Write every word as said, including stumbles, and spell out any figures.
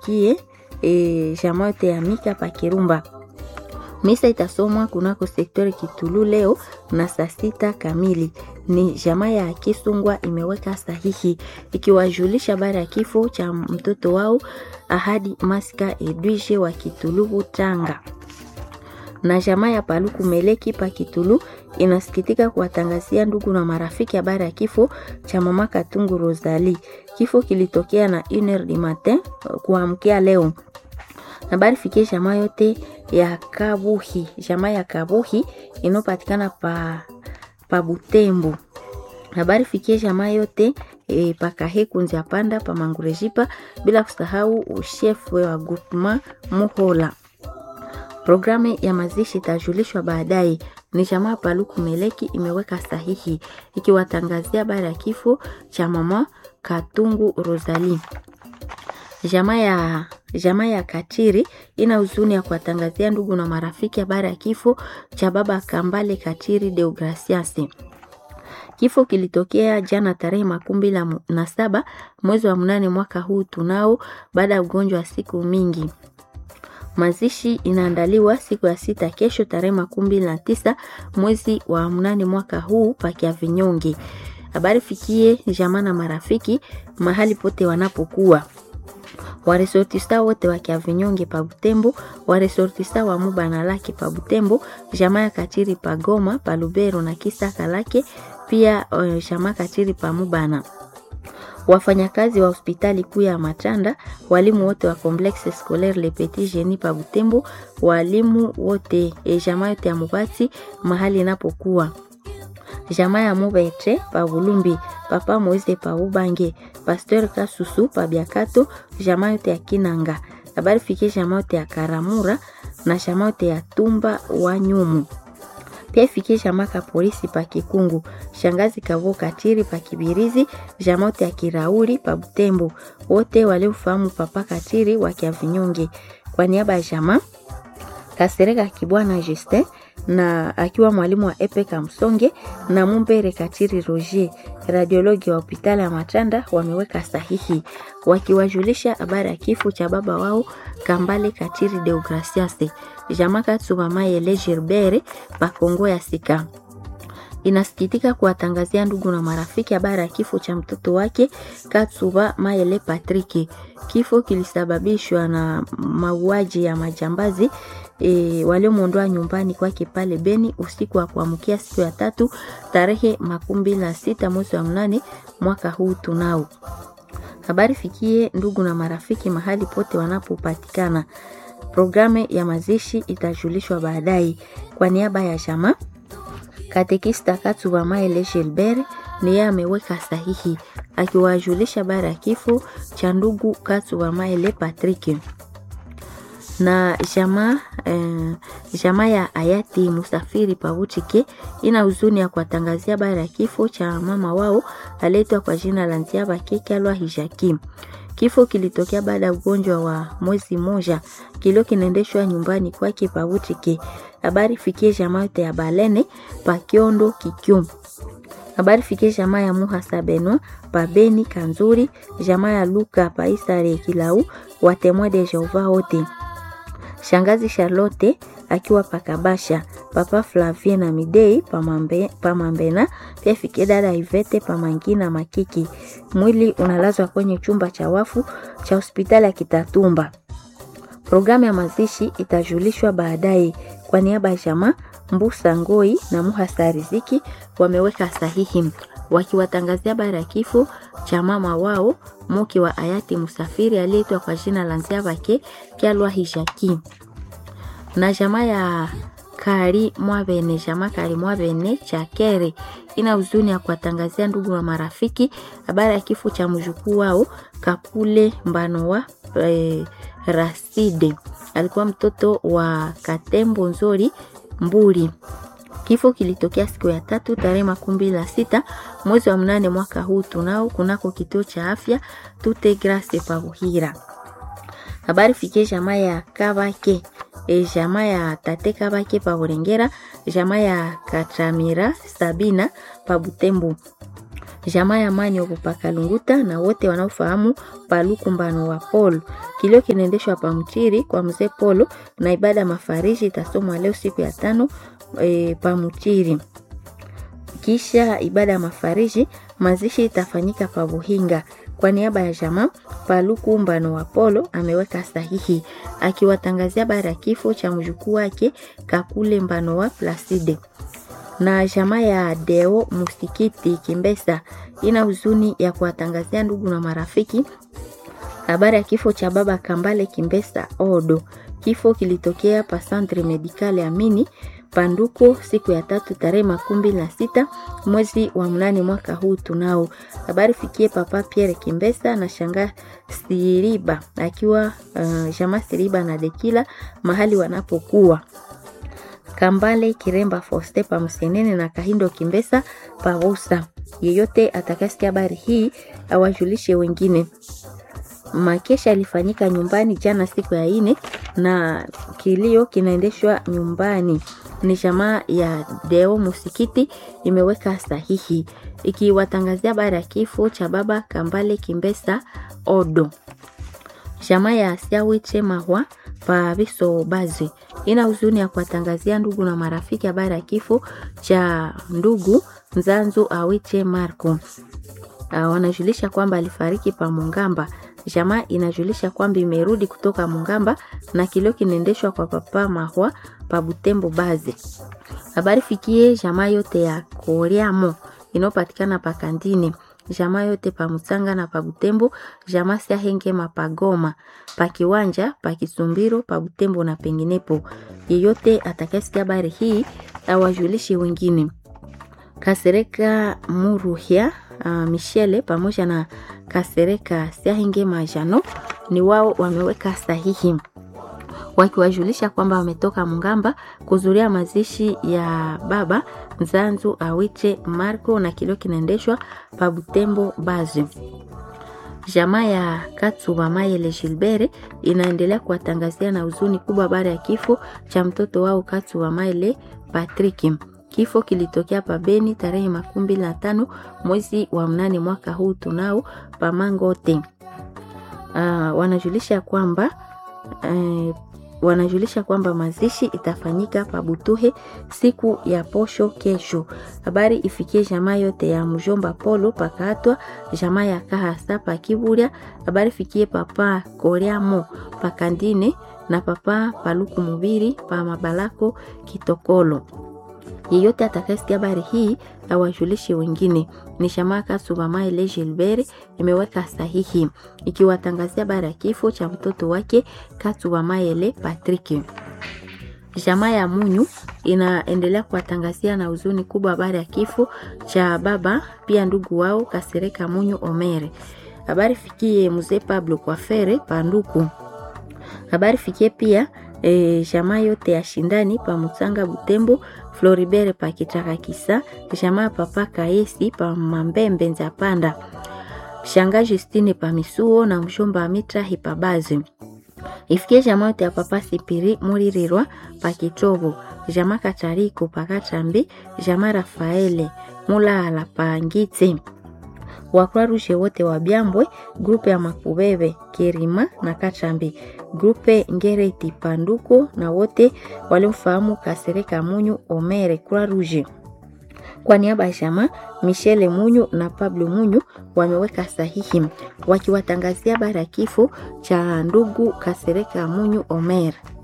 fikie e, jamaa yote ya Mika pa Kirumba. Misa itasomwa kunako sektori Kitulu leo na saa sita kamili. Ni jamaa ya Kisungwa imeweka sahihi ikiwajulisha habari ya kifo cha mtoto wao Ahadi Masika Edwige wa Kitulu Tanga. Na jamaa ya Paluku Meleki pa Kitulu inasikitika kuwatangazia ndugu na marafiki habari ya kifo cha mama Katungu Rosalie. Kifo kilitokea na une heure du matin kuamkia leo. Habari fikie jamaa yote ya Kabuhi, jamaa ya Kabuhi inopatikana pa pa Butembo. Habari fikie jamaa yote e, pa Kaheku Nzia Panda pa Mangurejipa, bila kusahau chef wa groupement Muhola. Programu ya mazishi itajulishwa baadaye. Ni jamaa Paluku Meleki imeweka sahihi ikiwatangazia habari ya kifo cha mama Katungu Rosalie. Jamaa ya jamaa ya Katiri ina huzuni ya kuwatangazia ndugu na marafiki habari ya kifo cha baba Kambale Katiri Deogracias. Kifo kilitokea jana tarehe makumi na saba mwezi wa mnane mwaka huu tunao, baada ya ugonjwa wa siku mingi. Mazishi inaandaliwa siku ya sita kesho tarehe makumi na tisa mwezi wa mnane mwaka huu pakia Vinyonge. Habari fikie jamaa na marafiki mahali pote wanapokuwa. Waresortista wote wa Kiavinyonge pa Butembo, waresortista wa Mubana Lake pa Butembo, jamaa ya Katiri pa Goma, pa Lubero na Kisaka Lake, pia uh, jamaa Katiri pa Mubana. Wafanyakazi wa hospitali kuu ya Matanda, walimu wote wa Complexe Scolaire Le Petit Génie pa Butembo, walimu wote e jamaa yote ya Mubati mahali inapokuwa. Jamaa ya Mubetre pa Bulumbi, papa Moise pa Ubange, pasteur Kasusu pa Biakato, jamaa yote ya Kinanga. Habari fikie jamaa yote ya Karamura na jamaa yote ya Tumba wa Nyumu. Pia fikie jamaa ka polisi pa Kikungu, shangazi Kavo Katiri pa Kibirizi, jamaa yote ya Kirauli pa Butembo. Wote waliofahamu papa Katiri wa Kiavinyonge. Kwa niaba ya jamaa Kasereka Kibwana Justin na akiwa mwalimu wa Epeka Msonge na Mumbere Katiri Roger, radiologi wa hospitali ya Matanda, wameweka sahihi wakiwajulisha habari ya kifo cha baba wao Kambale Katiri Deogracias. Jamaa Katsuba Mayele Gilbert pa Kongo ya Sika inasikitika kuwatangazia ndugu na marafiki habari ya kifo cha mtoto wake Katsuba Mayele Patrick. Kifo kilisababishwa na mauaji ya majambazi e, waliomuondoa nyumbani kwake pale Beni usiku wa kuamkia siku ya tatu tarehe makumi na sita mwezi wa mnane mwaka huu tunao. Habari fikie ndugu na marafiki mahali pote wanapopatikana. Programu ya mazishi itajulishwa baadaye. Kwa niaba ya jamaa Katekista Katsuba Mayele Gilbert ni yeye ameweka sahihi akiwajulisha habari ya kifo cha ndugu Katsuba Mayele Patrick. Na jamaa eh, jamaa ya hayati Musafiri Pavutike ina huzuni ya kuwatangazia habari ya kifo cha mama wao aletwa kwa jina la Nziaba Kekalwa Hijaki. Kifo kilitokea baada ya ugonjwa wa mwezi moja kilio kinaendeshwa nyumbani kwake Pavutike. Habari fikie jamaa yote ya Balene pa Kiondo Kikyum. Habari fikie jamaa ya Muhasa Benwa pa Beni Kanzuri, jamaa ya Luka pa Isare Kilau, watemwe de Jehova wote. Shangazi Charlotte akiwa pa Kabasha, papa Flavie na Midei pa mambe, pa Mambena, pia fikie dada Ivete pa Mangina Makiki. Mwili unalazwa kwenye chumba cha wafu cha hospitali ya Kitatumba. Programu ya mazishi itajulishwa baadaye. Kwa niaba ya jamaa Mbusa Ngoi na Muhasa Riziki wameweka sahihi wakiwatangazia habari ya kifo cha mama wao mke wa hayati Musafiri aliyeitwa kwa jina la Nziabake Kyalwa Hijaki. Na jamaa ya Kari Mwabene, jamaa Kari Mwabene Chakere ina huzuni ya kuwatangazia ndugu na marafiki habari ya kifo cha mjukuu wao Kakule Mbanowa e, Raside. Alikuwa mtoto wa Katembo Nzori Mburi. Kifo kilitokea siku ya tatu tarehe makumi na sita mwezi wa mnane mwaka huu tunao kunako kituo cha afya Tute Grace pa Buhira. Habari fikie jamaa ya Kabake, e jamaa ya Tate Kabake pa Burengera, jamaa ya Katramira Sabina pa Butembo. jamaa ya Manyo Pakalunguta na wote wanaofahamu Paluku Mbano wa Polo. Kilio kinaendeshwa pa Mchiri kwa mzee Polo na ibada mafariji itasomwa leo siku ya tano e, pa Mchiri. Kisha ibada mafariji mazishi itafanyika pa Buhinga. Kwa niaba ya jamaa Paluku Mbano wa Polo ameweka sahihi akiwatangazia habari ya kifo cha mjukuu wake Kakule Mbano wa Placide. Na jamaa ya Deo Musikiti Kimbesa ina huzuni ya kuwatangazia ndugu na marafiki habari ya kifo cha baba Kambale Kimbesa Odo. Kifo kilitokea pa Centre Medical Amini Panduko siku ya tatu tarehe makumi na sita mwezi wa mnane mwaka huu tunao. Habari fikie papa Pierre Kimbesa na shanga Siriba akiwa uh, jamaa Siriba na Dekila mahali wanapokuwa. Kambale Kiremba Foste pa Msenene na Kahindo Kimbesa pa Rosa. Yeyote atakasikia habari hii awajulishe wengine. Makesha alifanyika nyumbani jana siku ya ine na kilio kinaendeshwa nyumbani. Ni jamaa ya Deo Musikiti imeweka sahihi ikiwatangazia habari ya kifo cha baba Kambale Kimbesa Odo. Jamaa ya Siawiche Mahwa pa Biso Bazi ina huzuni ya kuwatangazia ndugu na marafiki habari ya kifo cha ndugu Nzanzu Awiche Marco. Uh, wanajulisha kwamba alifariki pa Mungamba. Jamaa inajulisha kwamba imerudi kutoka Mungamba na kilio kinaendeshwa kwa papa Mahwa pa Butembo Bazi. Habari fikie jamaa yote ya Koriamo inopatikana pa Kandini, jamaa yote pa Mutsanga na pa Butembo, jamaa sia henge mapagoma pa Kiwanja, pa Kisumbiro, pa Butembo na penginepo. Yeyote atakayesikia habari hii awajulishe wengine. Kasereka Muruhia uh, Michele pamoja na Kasereka Siahenge Majano ni wao wameweka sahihi wakiwajulisha kwamba wametoka Mungamba kuzuria mazishi ya baba Nzanzu Awiche Marco na kilio kinaendeshwa pa Butembo Bazi. Jamaa ya Katsuba Mayele Gilbert inaendelea kuwatangazia na huzuni kubwa baada ya kifo cha mtoto wao Katsuba Mayele Patrick. Kifo kilitokea pa Beni tarehe makumi na tano mwezi wa mnane mwaka huu tunao pa Mangote. Uh, wanajulisha kwamba uh, wanajulisha kwamba mazishi itafanyika pa Butuhe siku ya posho kesho. Habari ifikie jamaa yote ya Mjomba Polo pakatwa, jamaa ya Kahasa pa Kiburia. Habari fikie papa Koriamo pa Kandine na papa Paluku Mubiri pa Mabalako Kitokolo. Yeyote atakayesikia habari hii awajulishe wengine. Ni jamaa Katsuba Mayele Gilbert imeweka sahihi ikiwatangazia habari ya kifo cha mtoto wake Katsuba Mayele Patrick. Jamaa ya Munyu inaendelea kuwatangazia na huzuni kubwa habari ya kifo cha baba pia ndugu wao Kasereka Munyu Omere. Habari fikie mzee Pablo Kwafere Panduku. Habari fikie pia E, jamaa yote ya Shindani pa Mutsanga Butembo, Floribert pa Kitaka Kisa, jamaa papa Kaesi pa Mambembe Nzapanda, Shanga Justine pa Misuo na mshomba Mitra Hipabazi. Ifikie jamaa yote ya papa Sipiri Muririrwa pa Kitobo, jamaa Katariko pa Kachambi, jamaa Rafaele Mulala pa Ngitse. Wakwa Rushe wote wa Byambwe, grupe ya Makubebe, Kirima na Kachambi, grupe Ngereti Panduko na wote walimfahamu Kasereka Munyu Omere Kwa Ruje. Kwa niaba ya jamaa Michele Munyu na Pablo Munyu wameweka sahihi wakiwatangazia habari ya kifo cha ndugu Kasereka Munyu Omere.